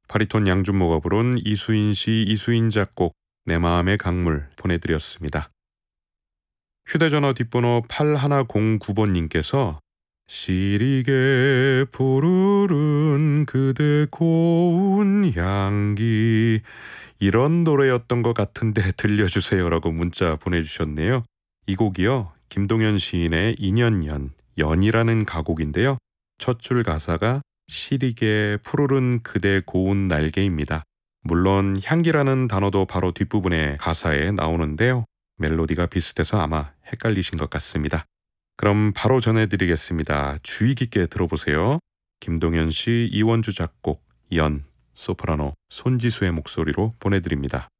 바리톤 양준모가 부른 이수인 시 이수인 작곡 내 마음의 강물 보내드렸습니다. 휴대전화 뒷번호 8109번님께서 시리게 푸르른 그대 고운 향기 이런 노래였던 것 같은데 들려주세요라고 문자 보내주셨네요. 이 곡이요, 김동현 시인의 인연연, 연이라는 가곡인데요. 첫 줄 가사가 시리게 푸르른 그대 고운 날개입니다. 물론 향기라는 단어도 바로 뒷부분에 가사에 나오는데요. 멜로디가 비슷해서 아마 헷갈리신 것 같습니다. 그럼 바로 전해드리겠습니다. 주의 깊게 들어보세요. 김동현 씨, 이원주 작곡, 연, 소프라노 손지수의 목소리로 보내드립니다.